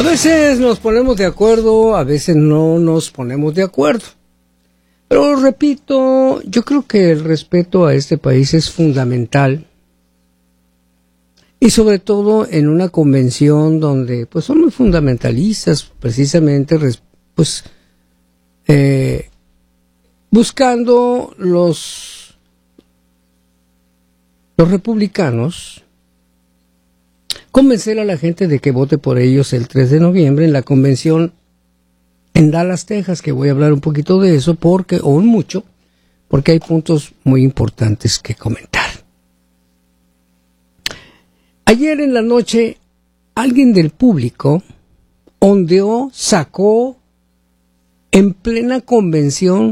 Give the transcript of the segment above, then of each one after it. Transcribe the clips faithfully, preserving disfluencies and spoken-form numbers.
veces nos ponemos de acuerdo, a veces no nos ponemos de acuerdo. Pero repito, yo creo que el respeto a este país es fundamental. Y sobre todo en una convención donde pues son muy fundamentalistas, precisamente pues eh, buscando los, los republicanos convencer a la gente de que vote por ellos el tres de noviembre en la convención en Dallas, Texas, que voy a hablar un poquito de eso, porque, o un mucho, porque hay puntos muy importantes que comentar. Ayer en la noche, alguien del público ondeó, sacó, en plena convención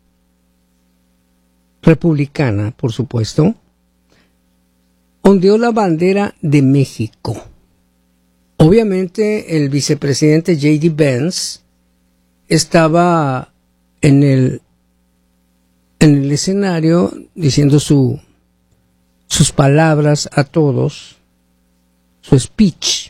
republicana, por supuesto, ondeó la bandera de México. Obviamente el vicepresidente J D Vance estaba en el en el escenario diciendo su sus palabras a todos, su speech,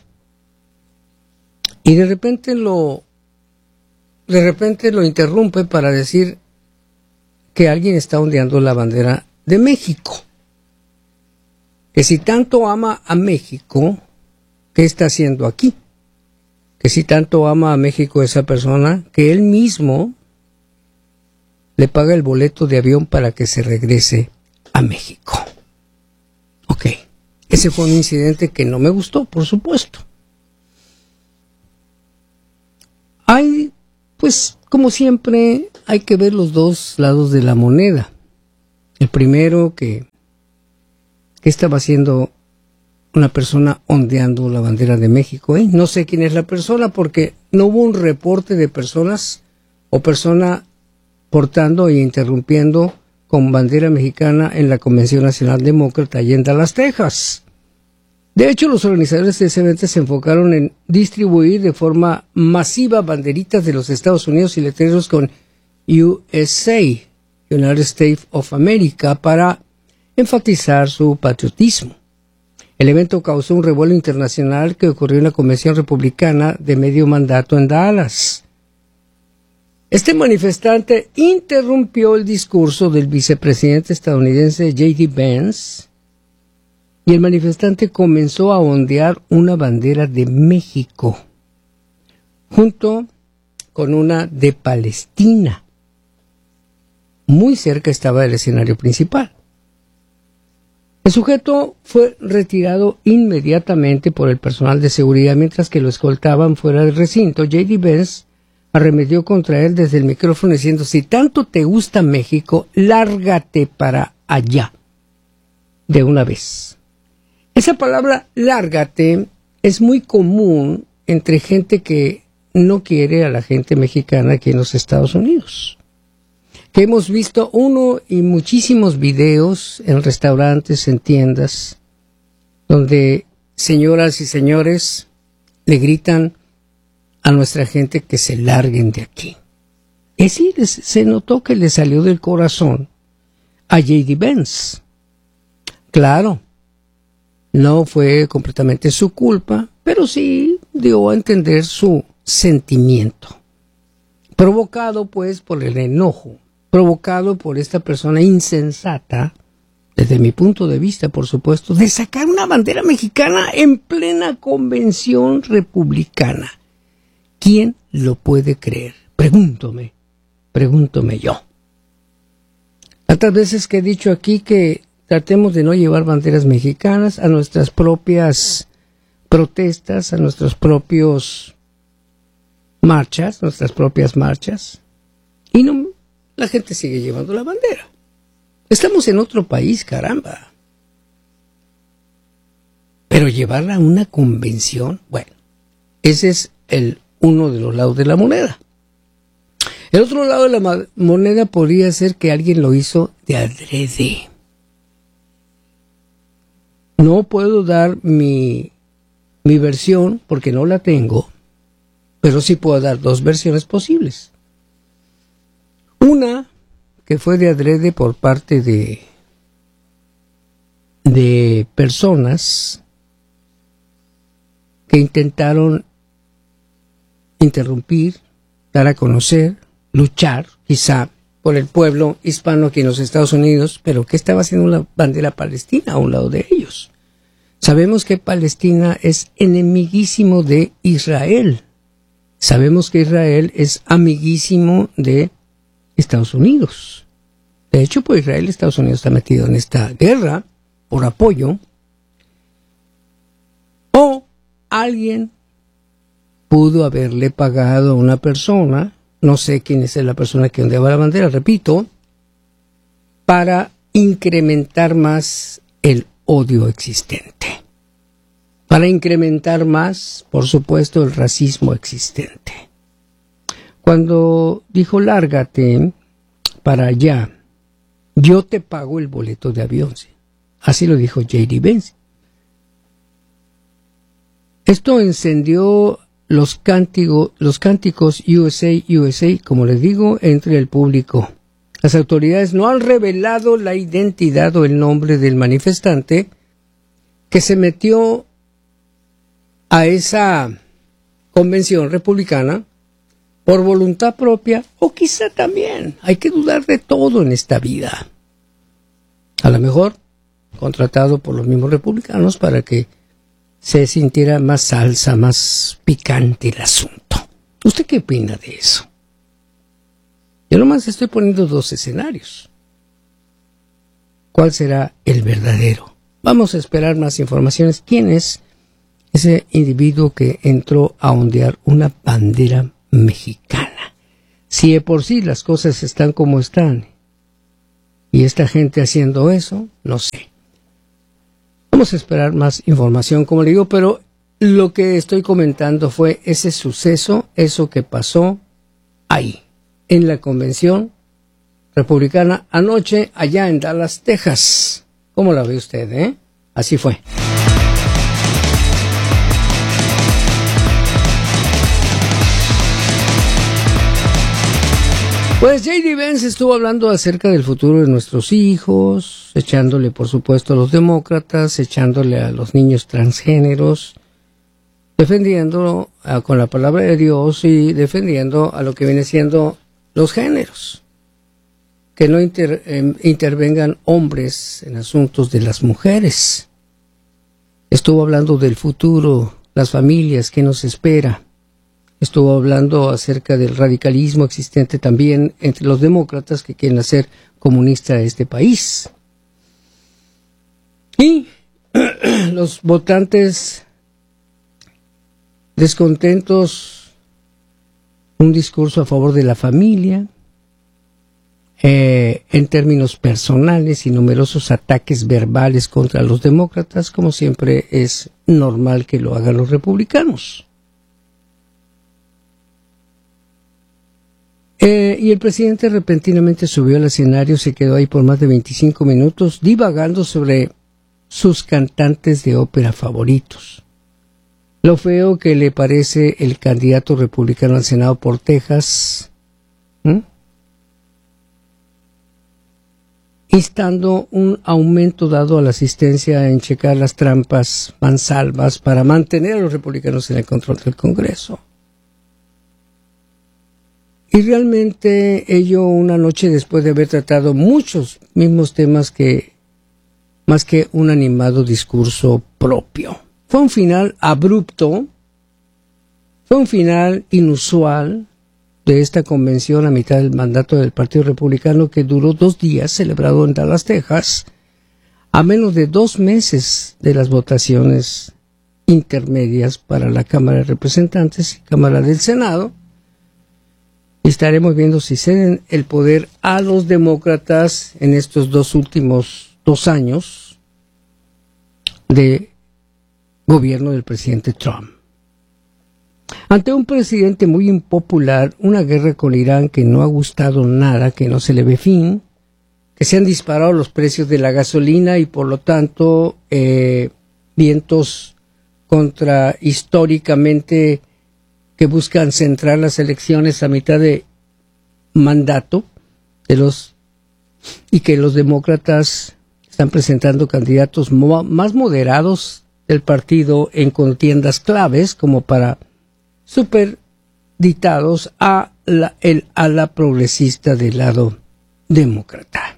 y de repente lo de repente lo interrumpe para decir que alguien está ondeando la bandera de México. Que si tanto ama a México, ¿qué está haciendo aquí? Que si tanto ama a México esa persona, que él mismo le paga el boleto de avión para que se regrese a México. Ok, ese fue un incidente que no me gustó, por supuesto. Hay, pues, como siempre, hay que ver los dos lados de la moneda. El primero, que ¿qué estaba haciendo una persona ondeando la bandera de México? ¿eh? No sé quién es la persona porque no hubo un reporte de personas o persona portando e interrumpiendo con bandera mexicana en la Convención Nacional Demócrata allá en Dallas, Texas. De hecho, los organizadores de ese evento se enfocaron en distribuir de forma masiva banderitas de los Estados Unidos y letreros con U S A, United States of America, para enfatizar su patriotismo. El evento causó un revuelo internacional que ocurrió en la Convención Republicana de medio mandato en Dallas. Este manifestante interrumpió el discurso del vicepresidente estadounidense J D Vance y el manifestante comenzó a ondear una bandera de México junto con una de Palestina. Muy cerca estaba el escenario principal. El sujeto fue retirado inmediatamente por el personal de seguridad mientras que lo escoltaban fuera del recinto. J D Vance arremetió contra él desde el micrófono diciendo: si tanto te gusta México, lárgate para allá de una vez. Esa palabra lárgate es muy común entre gente que no quiere a la gente mexicana aquí en los Estados Unidos. Que hemos visto uno y muchísimos videos en restaurantes, en tiendas, donde señoras y señores le gritan a nuestra gente que se larguen de aquí. Es decir, se notó que le salió del corazón a J D Vance. Claro, no fue completamente su culpa, pero sí dio a entender su sentimiento, provocado pues por el enojo, provocado por esta persona insensata, desde mi punto de vista, por supuesto, de sacar una bandera mexicana en plena convención republicana. ¿Quién lo puede creer? Pregúntome, pregúntome yo. Tantas veces que he dicho aquí que tratemos de no llevar banderas mexicanas a nuestras propias protestas, a nuestros propios marchas, nuestras propias marchas, y no, la gente sigue llevando la bandera. Estamos en otro país, caramba. Pero llevarla a una convención, bueno, ese es el uno de los lados de la moneda. El otro lado de la moneda podría ser que alguien lo hizo de adrede. No puedo dar mi, mi versión porque no la tengo, pero sí puedo dar dos versiones posibles. Una que fue de adrede por parte de, de personas que intentaron interrumpir, dar a conocer, luchar, quizá, por el pueblo hispano aquí en los Estados Unidos, pero ¿qué estaba haciendo la bandera palestina a un lado de ellos? Sabemos que Palestina es enemiguísimo de Israel. Sabemos que Israel es amiguísimo de Estados Unidos. De hecho, por Israel, Estados Unidos está metido en esta guerra por apoyo. O alguien pudo haberle pagado a una persona, no sé quién es la persona que ondeaba la bandera, repito, para incrementar más el odio existente. Para incrementar más, por supuesto, el racismo existente. Cuando dijo lárgate para allá, yo te pago el boleto de avión. ¿Sí? Así lo dijo J D Vance. Esto encendió los, cántigo, los cánticos U S A, U S A, como les digo, entre el público. Las autoridades no han revelado la identidad o el nombre del manifestante que se metió a esa convención republicana por voluntad propia o quizá también. Hay que dudar de todo en esta vida. A lo mejor contratado por los mismos republicanos para que se sintiera más salsa, más picante el asunto. ¿Usted qué opina de eso? Yo nomás estoy poniendo dos escenarios. ¿Cuál será el verdadero? Vamos a esperar más informaciones. ¿Quién es ese individuo que entró a ondear una bandera mexicana? Si de por sí las cosas están como están y esta gente haciendo eso, no sé. Vamos a esperar más información, como le digo, pero lo que estoy comentando fue ese suceso, eso que pasó ahí, en la convención republicana anoche, allá en Dallas, Texas. ¿Cómo la ve usted, eh? Así fue. Pues J D Vance estuvo hablando acerca del futuro de nuestros hijos, echándole por supuesto a los demócratas, echándole a los niños transgéneros, defendiendo uh, con la palabra de Dios y defendiendo a lo que viene siendo los géneros. Que no inter, eh, intervengan hombres en asuntos de las mujeres. Estuvo hablando del futuro, las familias, qué nos espera. Estuvo hablando acerca del radicalismo existente también entre los demócratas que quieren hacer comunista a este país. Y los votantes descontentos, un discurso a favor de la familia, eh, en términos personales y numerosos ataques verbales contra los demócratas, como siempre es normal que lo hagan los republicanos. Eh, y el presidente repentinamente subió al escenario, se quedó ahí por más de veinticinco minutos divagando sobre sus cantantes de ópera favoritos. Lo feo que le parece el candidato republicano al Senado por Texas, ¿Mm? instando un aumento dado a la asistencia en checar las trampas mansalvas para mantener a los republicanos en el control del Congreso. Y realmente ello una noche después de haber tratado muchos mismos temas que más que un animado discurso propio. Fue un final abrupto, fue un final inusual de esta convención a mitad del mandato del Partido Republicano que duró dos días, celebrado en Dallas, Texas, a menos de dos meses de las votaciones intermedias para la Cámara de Representantes y Cámara del Senado. Estaremos viendo si ceden el poder a los demócratas en estos dos últimos dos años de gobierno del presidente Trump. Ante un presidente muy impopular, una guerra con Irán que no ha gustado nada, que no se le ve fin, que se han disparado los precios de la gasolina y por lo tanto eh, vientos contra históricamente que buscan centrar las elecciones a mitad de mandato de los y que los demócratas están presentando candidatos mo- más moderados del partido en contiendas claves como para super dictados a la, el ala progresista del lado demócrata.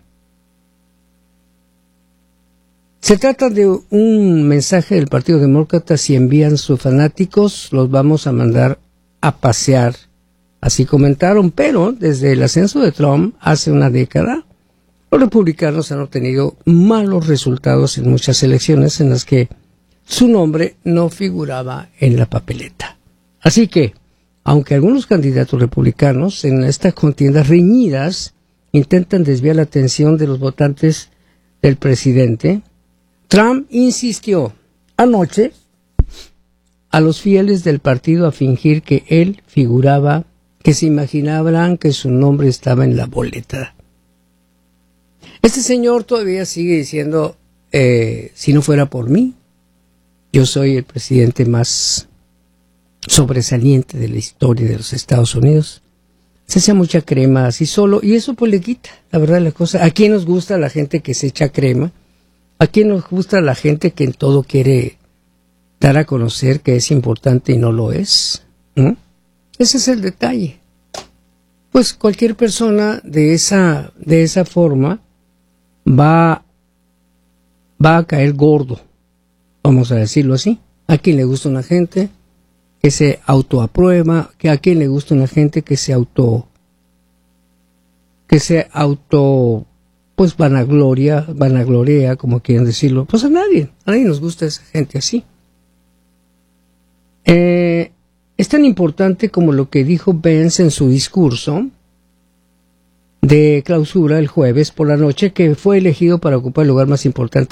Se trata de un mensaje del Partido Demócrata: si envían sus fanáticos, los vamos a mandar a pasear. Así comentaron, pero desde el ascenso de Trump hace una década, los republicanos han obtenido malos resultados en muchas elecciones en las que su nombre no figuraba en la papeleta. Así que, aunque algunos candidatos republicanos en estas contiendas reñidas intentan desviar la atención de los votantes del presidente, Trump insistió anoche a los fieles del partido a fingir que él figuraba, que se imaginaban que su nombre estaba en la boleta. Este señor todavía sigue diciendo, eh, si no fuera por mí, yo soy el presidente más sobresaliente de la historia de los Estados Unidos. Se echa mucha crema así solo, y eso pues le quita, la verdad, la cosa. ¿A quién nos gusta la gente que se echa crema? ¿A quién nos gusta la gente que en todo quiere dar a conocer que es importante y no lo es? ¿No? Ese es el detalle. Pues cualquier persona de esa, de esa forma va, va a caer gordo, vamos a decirlo así. ¿A quién le gusta una gente que se autoaprueba? Que ¿a quién le gusta una gente que se auto, que se auto, pues vanagloria, vanagloria, como quieren decirlo? Pues a nadie, a nadie nos gusta esa gente así. Eh, es tan importante como lo que dijo Pence en su discurso de clausura el jueves por la noche, que fue elegido para ocupar el lugar más importante